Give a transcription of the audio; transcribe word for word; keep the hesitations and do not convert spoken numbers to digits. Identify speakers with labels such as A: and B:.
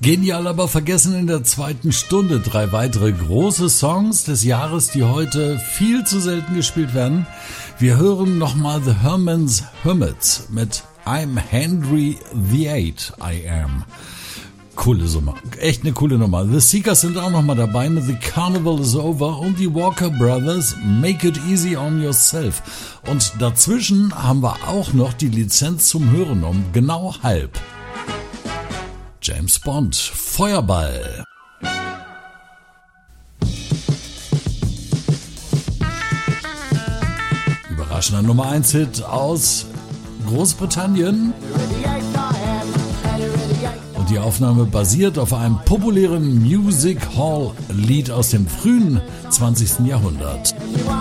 A: Genial, aber vergessen in der zweiten Stunde drei weitere große Songs des Jahres, die heute viel zu selten gespielt werden. Wir hören nochmal The Herman's Hermits mit I'm Henry the Eight, I am. Coole Nummer, echt eine coole Nummer. The Seekers sind auch nochmal dabei mit The Carnival is Over und die Walker Brothers Make It Easy on Yourself. Und dazwischen haben wir auch noch die Lizenz zum Hören um genau halb. James Bond, Feuerball. Überraschender Nummer eins Hit aus Großbritannien. Und die Aufnahme basiert auf einem populären Music Hall Lied aus dem frühen zwanzigsten Jahrhundert.